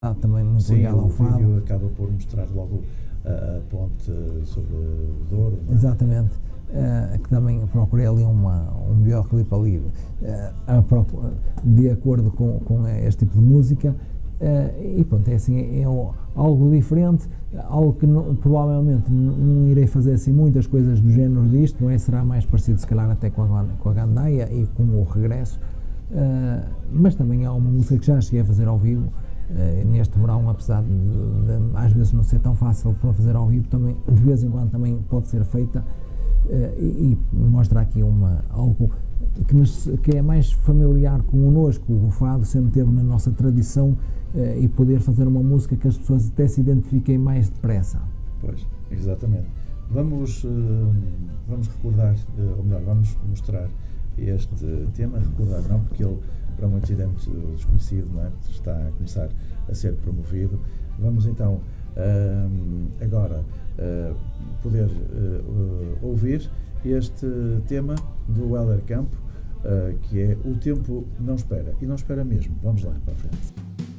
também muito Sim, ligado ao o fado. vídeo acaba por mostrar logo a ponte sobre o Douro, não é? Exatamente. Que também procurei ali um videoclipe ali de acordo com este tipo de música. E pronto, é assim, algo diferente, algo que provavelmente não irei fazer assim muitas coisas do género disto, não é? Será mais parecido se calhar até com a Gandaia e com o Regresso, mas também é uma música que já cheguei a fazer ao vivo neste verão, apesar de às vezes não ser tão fácil para fazer ao vivo, também de vez em quando também pode ser feita. E mostra aqui algo que é mais familiar connosco. O fado sempre teve na nossa tradição, e poder fazer uma música que as pessoas até se identifiquem mais depressa. Pois, exatamente. Vamos recordar, ou melhor, vamos mostrar este tema, recordar não, porque ele para muitos ainda é muito desconhecido, não é? Está a começar a ser promovido. Vamos então agora poder ouvir este tema do Hélder Campo, que é O Tempo Não Espera, e não espera mesmo. Vamos lá para a frente.